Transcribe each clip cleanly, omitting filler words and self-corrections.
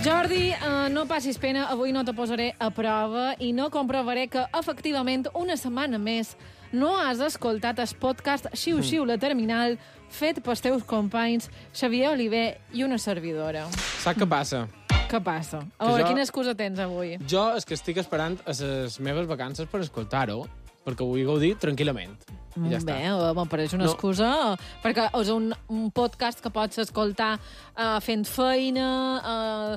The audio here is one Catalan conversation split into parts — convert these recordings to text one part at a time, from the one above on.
Jordi, no passis pena, avui no te posaré a prova i no comprovaré que, efectivament, una setmana més no has escoltat el podcast Xiu-Xiu, la terminal, fet pels teus companys Xavier Oliver i una servidora. Saps què passa? Què passa? A veure, quina excusa tens avui? Jo és que estic esperant a les meves vacances per escoltar-ho, perquè vull gaudir tranquil·lament. I ja està. Bé, me pareix una excusa, perquè és un podcast que pots escoltar fent feina,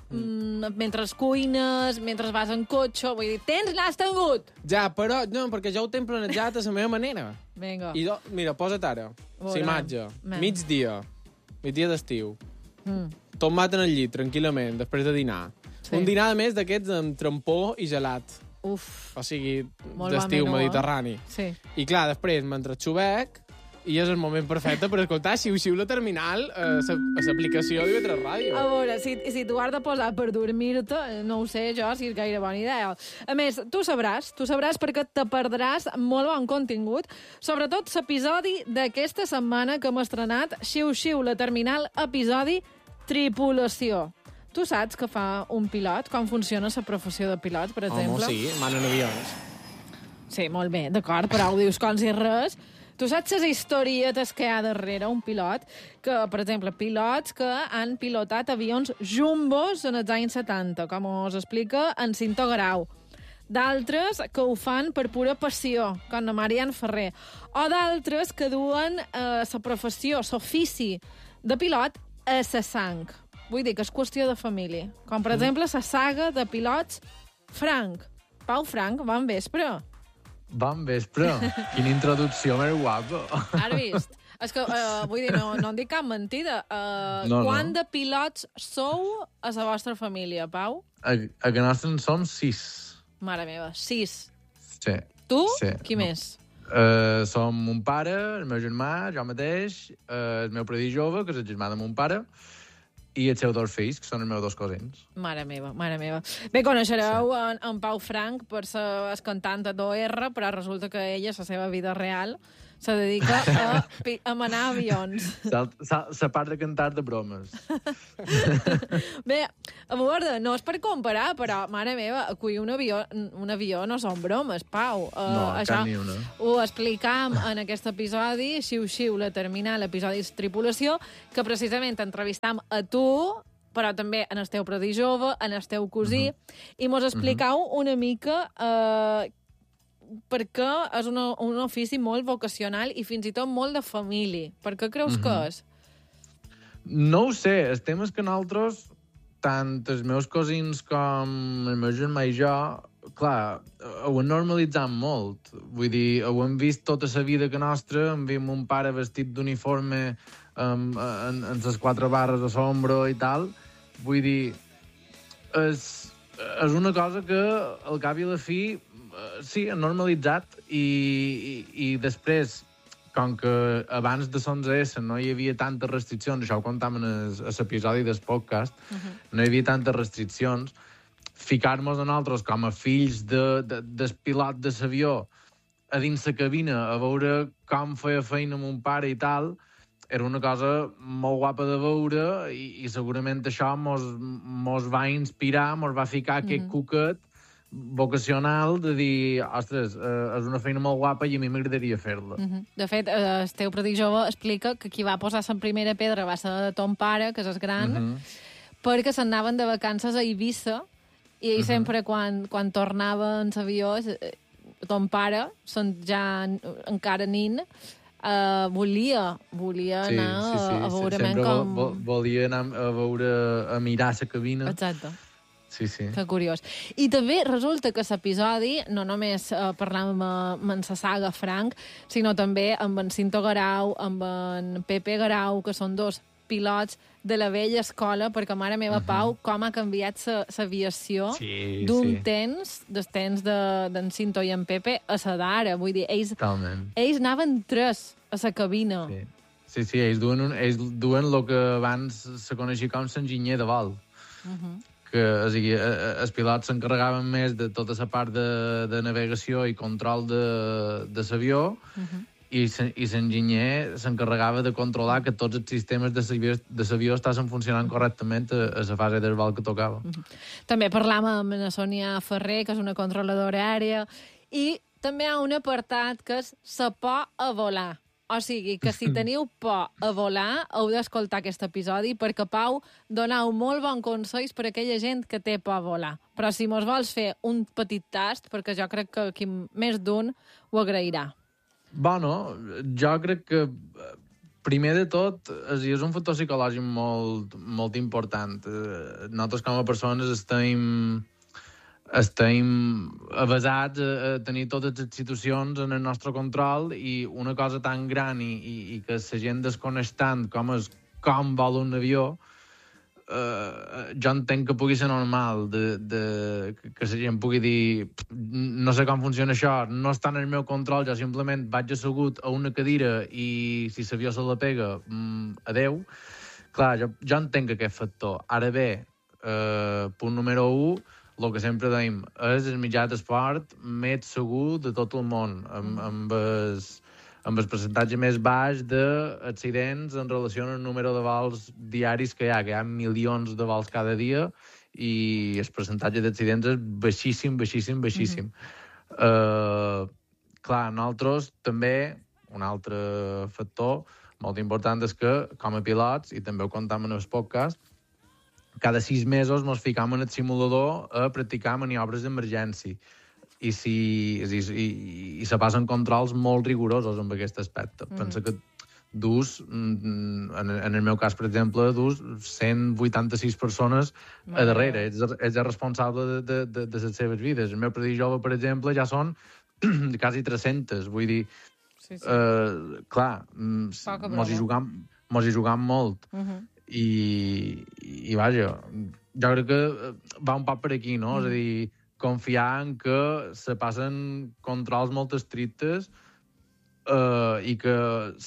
mentre cuines, mentre vas en cotxe, vull dir, l'has tingut! Ja, però no, perquè ja ho tinc planejat a la meva manera. Vinga. I mira, posa't ara, la imatge, migdia d'estiu, tombat en el llit, tranquil·lament, després de dinar. Sí. Un dinar, a més, d'aquests amb trampó i gelat. Uf. O sigui, d'estiu mediterrani. Sí. I clar, després, mentre xuvec, i és el moment perfecte per escoltar Xiu-Xiu la terminal a l'aplicació d'IV3 Ràdio. A veure, si t'ho has de posar per dormir-te, no ho sé jo si és gaire bona idea. A més, tu sabràs perquè te perdràs molt bon contingut, sobretot l'episodi d'aquesta setmana que hem estrenat, Xiu-Xiu la terminal, episodi Tripulació. Tu saps que fa un pilot? Com funciona la professió de pilot, per exemple? Home, sí, manen avions. Sí, molt bé, d'acord, però ho dius com si res. Tu saps les historietes que hi ha darrere un pilot? Que, per exemple, pilots que han pilotat avions jumbos en els anys 70, com us explica en Cinto Grau. D'altres que ho fan per pura passió, com la Marian Ferrer. O d'altres que duen la professió, l'ofici de pilot a la sang. Vull dir que és qüestió de família. Com, per exemple, la saga de pilots Frank. Pau Frank, bon vespre. Bon vespre. Quina introducció més guapa. Has vist? És que, vull dir, no en dic cap mentida. Quant de pilots sou a la vostra família, Pau? A que nostres en som 6. Mare meva, 6. Sí. Tu? Sí. Qui més? Som mon pare, el meu germà, jo mateix, el meu predí jove, que és el germà de mon pare, i els seus dos fills, que són els meus dos cosins. Mare meva, mare meva. Bé, coneixereu en Pau Frank per ser el cantant d'OR, però resulta que ella, la seva vida real, se dedica a manar avions. La part de cantar de bromes. Bé, a veure, no és per comparar, però, mare meva, acollir un avió no són bromes, Pau. No, això cap ni una. ho explicam en aquest episodi, Xiu-Xiu, la terminal, episodi de Tripulació, que precisament entrevistam a tu, però també en el teu predí jove, en el teu cosí, i mos explicau una mica perquè és un ofici molt vocacional i fins i tot molt de família. Per què creus que és? No ho sé. El tema és que nosaltres, tant els meus cosins com el meu germà i jo, clar, ho hem normalitzat molt. Vull dir, ho hem vist tota la vida que nostra, hem vist mon pare vestit d'uniforme en les 4 barres a l'ombro i tal. Vull dir, és una cosa que, al cap i a la fi, sí, han normalitzat i després, com que abans de l'11S no hi havia tantes restriccions, això ho contàvem en l'episodi del podcast, no hi havia tantes restriccions, ficar-nos a nosaltres com a fills del pilot de l'avió a dins la cabina a veure com feia feina mon pare i tal, era una cosa molt guapa de veure i segurament això mos va inspirar, mos va ficar aquest cuquet vocacional de dir, ostres, és una feina molt guapa i a mi m'agradaria fer-la. De fet, el teu predí jove explica que qui va posar la primera pedra va ser ton pare, que és gran, perquè s'anaven de vacances a Eivissa i ell sempre, quan tornava en l'avió, ton pare, ja encara nin, volia anar a veure com... Volia anar a veure, a mirar la cabina. Exacte. Sí, sí. Que curiós. I també resulta que l'episodi, no només parlàvem amb la saga Frank, sinó també amb en Cinto Garau, amb en Pepe Garau, que són dos pilots de la vella escola, perquè, mare meva, Pau, com ha canviat l'aviació d'un temps, del temps d'en Cinto i en Pepe, a la d'ara. Vull dir, ells anaven 3 a la cabina. Sí, ells duen el que abans se coneixia com l'enginyer de vol. Que, o sigui, els pilots s'encarregaven més de tota la part de navegació i control de l'avió i l'enginyer s'encarregava de controlar que tots els sistemes de l'avió estaven funcionant correctament a la fase del vol que tocava. També parlam amb la Sònia Ferrer, que és una controladora aèria, i també hi ha un apartat que és la por a volar. O sigui, que si teniu por a volar, heu d'escoltar aquest episodi, perquè Pau donau molt bons consells per a aquella gent que té por a volar. Però si mos vols fer un petit tast, perquè jo crec que aquí més d'un ho agrairà. Bueno, jo crec que primer de tot és un factor psicològic molt important. Nosaltres com a persones estem avasats a tenir totes les situacions en el nostre control i una cosa tan gran i que la gent desconeix tant com vol un avió, jo entenc que pugui ser normal que la gent pugui dir no sé com funciona això, no està en el meu control, jo simplement vaig assegut a una cadira i si l'avió se la pega, adeu. Clar, jo entenc aquest factor. Ara bé, punt número 1, el que sempre dèiem, és el mitjà d'esport més segur de tot el món, amb el percentatge més baix d'accidents en relació al número de vols diaris que hi ha milions de vols cada dia i el percentatge d'accidents és baixíssim. Clar, nosaltres també, un altre factor molt important és que, com a pilots, i també ho contem en el podcast, cada 6 mesos ens ficam en el simulador a practicar maniobres d'emergència i se passen controls molt rigorosos amb aquest aspecte. Pensa que dus, en el meu cas, per exemple, dus 186 persones a darrere. És el responsable de les seves vides. El meu predí jove, per exemple, ja són quasi 300. Vull dir, clar, mos hi jugam molt. I vaja, jo crec que va un poc per aquí, no? És a dir, confiar en que se passen controls molt estrictes i que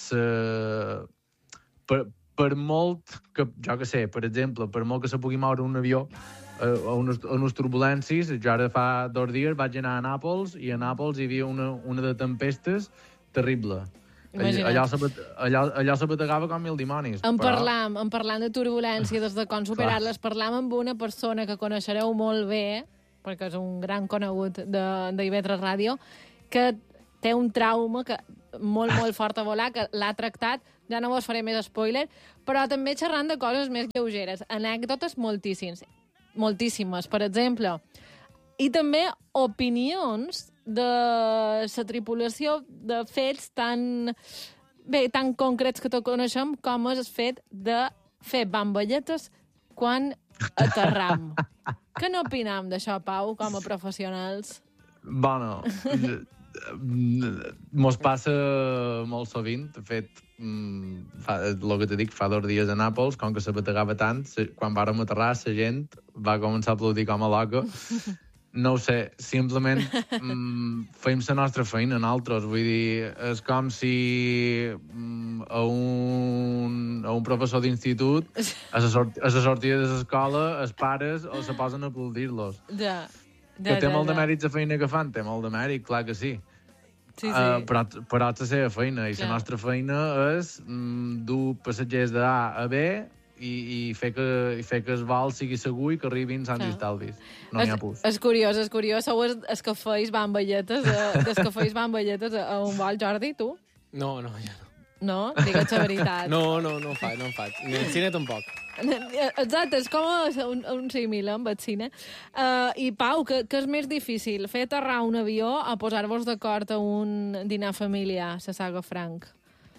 per molt que, jo que sé, per exemple, per molt que se pugui moure un avió a unes turbulències, jo ara fa 2 dies vaig anar a Nàpols i a Nàpols hi havia una de tempestes terrible. Allò se bategava com mil dimonis. En parlant de turbulència, des de com superar-les, parlam amb una persona que coneixereu molt bé, perquè és un gran conegut d'Ivetra Ràdio, que té un trauma molt fort a volar, que l'ha tractat, ja no vos faré més spoiler, però també xerrant de coses més lleugeres, anècdotes moltíssimes, per exemple, i també opinions de la tripulació de fets tan concrets que tots coneixem, com és el fet de fer bamballetes quan aterram. Què n'opinam d'això, Pau, com a professionals? Bueno, mos passa molt sovint. De fet, el que t'he dit, fa 2 dies a Nàpols, com que se bategava tant, quan vàrem aterrar, la gent va començar a aplaudir com a loca. No ho sé, simplement feim la nostra feina nosaltres. Vull dir, és com si a un professor d'institut, a la sortida de l'escola, els pares se posen a aplaudir-los. Que té molt de mèrit la feina que fan, té molt de mèrit, clar que sí. Però és la seva feina, i la nostra feina és dur passatgers d'A a B i fer que el vol sigui segur i que arribin sants i estalvis. No n'hi ha pus. És curiós. Sou els que feis bamballetes a un vol, Jordi, tu? No, ja no. No? Digue'ns la veritat. No en faig. Ni el cine tampoc. Exacte, és com un símil amb el cine. I Pau, què és més difícil? Fer aterrar un avió o posar-vos d'acord a un dinar familiar, la saga Frank?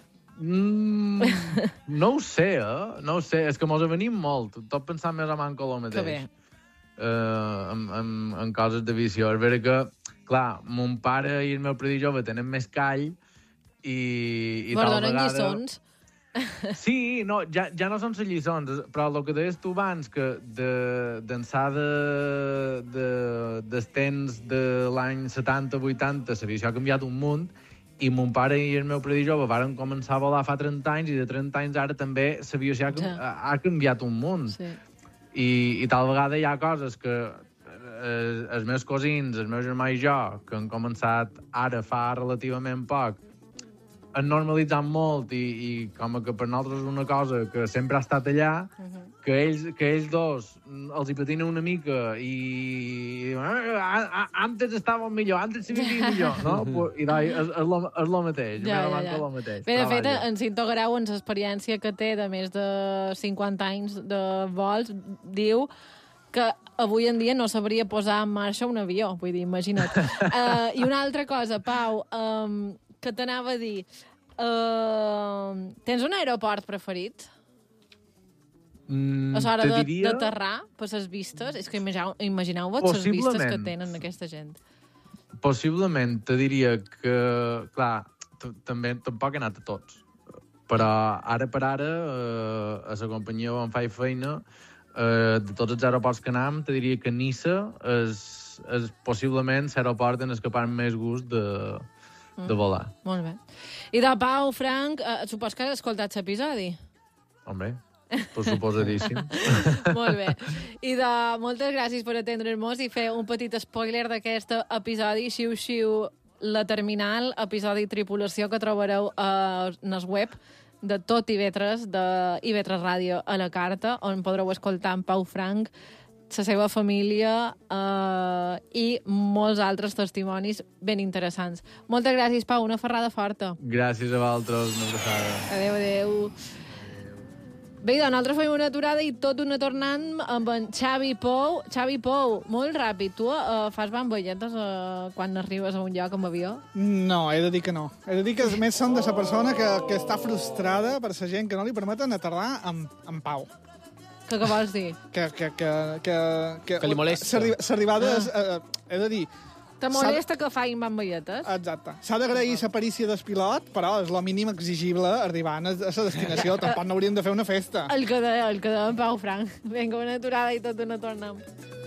No ho sé, No ho sé. És que mos avenim molt. Tot pensant més o menys el mateix. Que bé. En coses de visió. És vera que, clar, mon pare i el meu predí jove tenen més call i tal vegada... donen lliçons. Sí, no, ja no són les lliçons, però el que deies tu abans, que d'ençà dels temps de l'any 70-80 l'aviació ha canviat un munt, i mon pare i el meu predí jove varen començar a volar fa 30 anys, i de 30 anys ara també l'aviació ha canviat un munt. Sí. I tal vegada hi ha coses que els meus cosins, el meu germà i jo, que han començat ara fa relativament poc, han normalitzat molt i com que per nosaltres és una cosa que sempre ha estat allà, que ells dos els hi patina una mica i antes estàvem millor, antes s'hi vivia millor, no? I és el mateix. Ja. Mateix. Bé, de fet, en Cinto Grau, en l'experiència que té de més de 50 anys de vols, diu que avui en dia no sabria posar en marxa un avió, vull dir, imagina't. I una altra cosa, Pau, que t'anava a dir, tens un aeroport preferit? A l'hora d'aterrar per les vistes? És que imagineu-vos les vistes que tenen aquesta gent. Possiblement, te diria que, clar, tampoc he anat a tots, però ara per ara, a la companyia on faig feina, de tots els aeroports que anem, te diria que Niça és possiblement l'aeroport en el que parlo més gust de volar. Molt bé. I de Pau, Frank, supos que has escoltat l'episodi? Home, per suposadíssim. Molt bé. I moltes gràcies per atendre'ns i fer un petit spoiler d'aquest episodi. Xiu, la terminal, episodi tripulació que trobareu en el web de tot IB3, de IB3 Ràdio a la carta, on podreu escoltar en Pau Frank, la seva família i molts altres testimonis ben interessants. Moltes gràcies, Pau, una ferrada forta. Gràcies a vosaltres, una abraçada. Adéu. Bé, doncs, nosaltres fem una aturada i tot una tornant amb en Xavi Pou. Xavi Pou, molt ràpid. Tu fas bambolletes quan arribes a un lloc amb avió? No, he de dir que no. He de dir que més són de la persona que està frustrada per la gent que no li permeten aterrar amb pau. Què vols dir? Que li molesta. L'arribada he de dir... Te molesta que facin bambolletes? Exacte. S'ha d'agrair la perícia del pilot, però és el mínim exigible arribant a la destinació. Tampoc no hauríem de fer una festa. El que deia en Pau Frank. Vinga, una aturada i tot una torna.